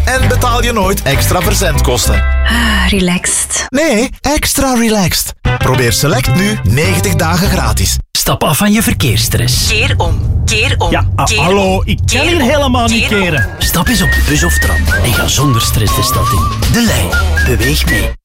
En betaal je nooit extra verzendkosten. Relaxed. Nee, extra relaxed. Probeer Select nu 90 dagen gratis. Stap af van je verkeersstress. Keer om. Ja, hallo, ik kan hier helemaal niet keren. Stap eens op de bus of tram en ga zonder stress de stad in. De Lijn. Beweeg mee.